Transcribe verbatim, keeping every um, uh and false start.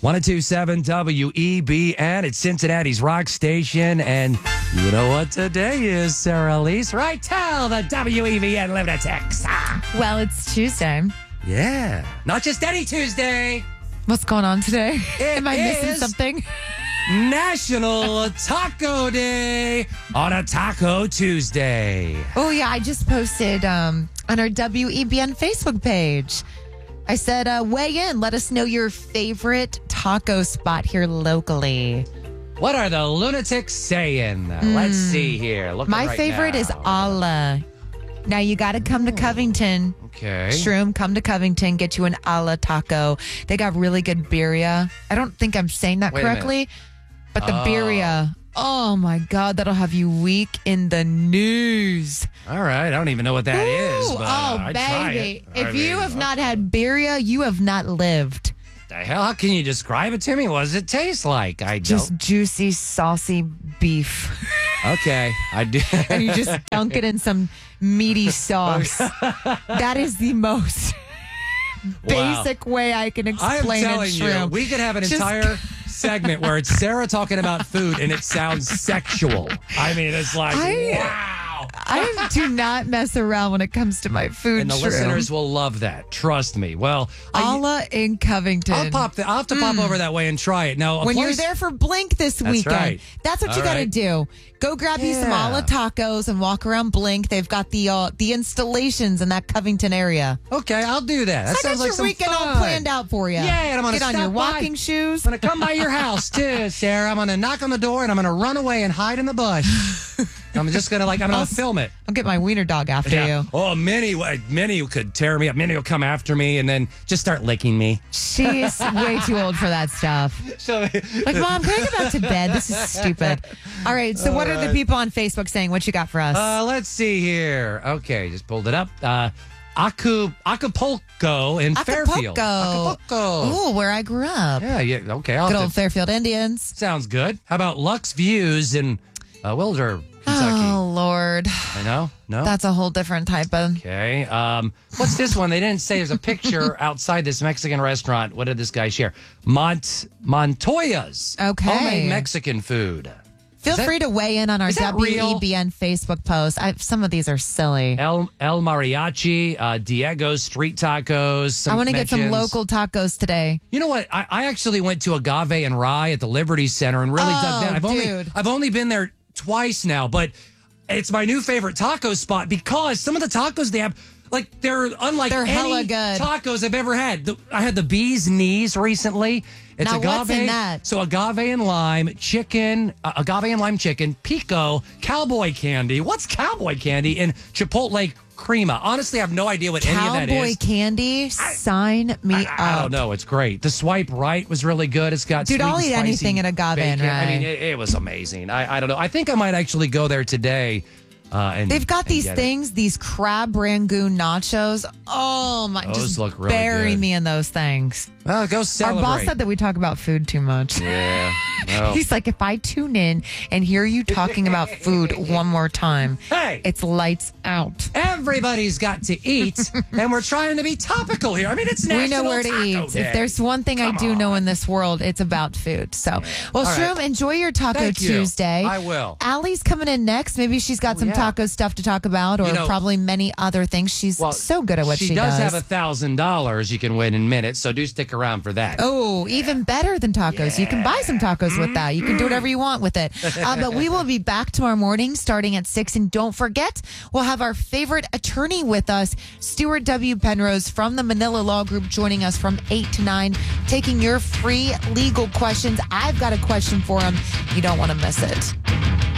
one oh two point seven W E B N. It's Cincinnati's rock station. And you know what today is, Sarah Elise, right? Tell the W E B N lunatics. Ah. Well, it's Tuesday. Yeah. Not just any Tuesday. What's going on today? It Am I missing is something? National Taco Day on a Taco Tuesday. Oh, yeah. I just posted um, on our W E B N Facebook page. I said, uh, weigh in. Let us know your favorite taco spot here locally. What are the lunatics saying? Mm. Let's see here. Look My right favorite now. is Allah. Now, you got to come to Covington. Okay. Shroom, come to Covington, get you an Allah taco. They got really good birria. I don't think I'm saying that Wait a correctly, but the Oh. birria, oh my God, that'll have you weak in the news. All right. I don't even know what that is. Ooh, But, oh, uh, I'd try baby. it. I If you mean, have not had birria, you have not lived. the hell? How can you describe it to me? What does it taste like? I Just don't. juicy, saucy beef. Okay. I do. And you just dunk it in some meaty sauce. That is the most Wow. basic way I can I am explain it, telling you, Shroom. we could have an Just- entire segment where it's Sarah talking about food and it sounds sexual. I mean, it's like, I- wow. I do not mess around when it comes to my food. And the Shroom. listeners will love that. Trust me. Well, I, Allah in Covington. I'll pop. The, I'll have to pop over that way and try it. Now, a when place, you're there for Blink this weekend, right. that's what you All got to right. do. Go grab you some Yeah. Allah tacos and walk around Blink. They've got the uh, the installations in that Covington area. Okay, I'll do that. That So I sounds got like your some weekend fun. all planned out for you. Yeah, and I'm gonna get on stop your by. walking shoes. I'm gonna come by your house too, Sarah. I'm gonna knock on the door and I'm gonna run away and hide in the bush. I'm just gonna like I'm gonna I'll- film it. I'll get my wiener dog after you. Oh, Minnie, Minnie could tear me up. Minnie will come after me and then just start licking me. She's way too old for that stuff. So, Like, Mom, can I go back to bed? This is stupid. All right, so what are the people on Facebook saying? What you got for us? uh, let's see here. Okay, just pulled it up. Uh, Acu, Acapulco in Fairfield. Acapulco. Acapulco. Ooh, where I grew up. Yeah, yeah. Okay, I'll Good have old to- Fairfield Indians. sounds good. How about Lux Views in uh, Wilder, Kentucky? Oh, Lord. I know. No. That's a whole different type of... Okay. Um, what's this one? They didn't say. There's a picture outside this Mexican restaurant. What did this guy share? Mont Montoya's. Okay. Homemade Mexican food. Feel Is that- free to weigh in on our is that W E B N Facebook post. I, some of these are silly. El El Mariachi, uh, Diego's Street Tacos. Some I want to get some mentions. local tacos today. You know what? I, I actually went to Agave and Rye at the Liberty Center and really Oh, dug down. I've only dude. I've only been there twice now, but it's my new favorite taco spot because some of the tacos they have, like they're unlike They're hella any good. tacos I've ever had. The, I had the bee's knees recently. It's Now, agave. what's in that? So agave and lime chicken, uh, agave and lime chicken, pico, cowboy candy. What's cowboy candy? And chipotle crema. Honestly, I have no idea what any of that Cowboy is. candy, sign me I, up. I don't know. It's great. The swipe right was really good. It's got Dude, sweet I'll and eat spicy anything at Agave and bacon. I Rye. mean, it, it was amazing. I, I don't know. I think I might actually go there today. Uh, and They've got and these get it. things, these crab rangoon nachos. Oh my! Those just look really bury good. me in those things. Well, go celebrate. Our boss said that we talk about food too much. Yeah. Well, He's like, if I tune in and hear you talking about food one more time, Hey! it's lights out. everybody's got to eat, and we're trying to be topical here. I mean, it's We National know where to Taco eat. Day. If there's one thing Come I do on. know in this world, it's about food. So, well, All right. Shroom, enjoy your Taco Thank you. Tuesday. I will. Allie's coming in next. Maybe she's got some yeah. taco stuff to talk about, or You know- probably many other things. She's Well, so good at what she, she does does. have a thousand dollars you can win in minutes, so do stick around for that. Oh, even better than tacos. You can buy some tacos with that. You can do whatever you want with it. Uh, but we will be back tomorrow morning starting at six. And don't forget, we'll have our favorite attorney with us, Stuart W. Penrose from the Manila Law Group, joining us from eight to nine, taking your free legal questions. I've got a question for him. You don't want to miss it.